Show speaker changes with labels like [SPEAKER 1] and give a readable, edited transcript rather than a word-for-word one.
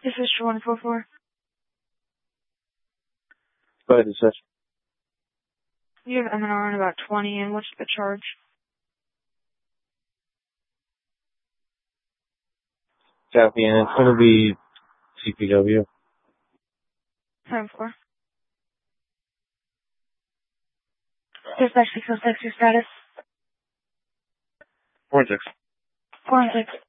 [SPEAKER 1] This is 144.
[SPEAKER 2] Go ahead, it says.
[SPEAKER 1] You have M&R in about 20, and what's the charge?
[SPEAKER 2] Copy, and it's going to be CPW.
[SPEAKER 1] 7-4. Dispatch 606, your status?
[SPEAKER 2] 4 and 6.
[SPEAKER 1] 4 and 6.